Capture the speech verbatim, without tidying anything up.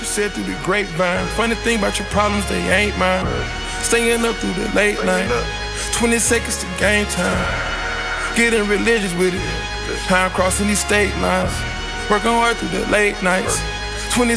you said through the grapevine. Funny thing about your problems, they ain't mine. Staying up through the late night. twenty seconds to game time. Getting religious with it. How I'm crossing these state lines. Working hard through the late nights.